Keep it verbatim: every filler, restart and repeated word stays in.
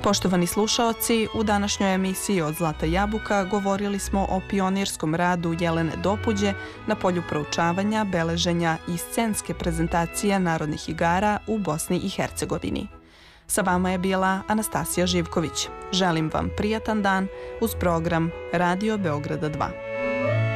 Poštovani slušaoci, u današnjoj emisiji Od Zlata jabuka govorili smo o pionirskom radu Jelene Dopuđe na polju proučavanja, beleženja i scenske prezentacije narodnih igara u Bosni i Hercegovini. Sa vama je bila Anastasija Živković. Želim vam prijatan dan uz program Radio Beograda dva.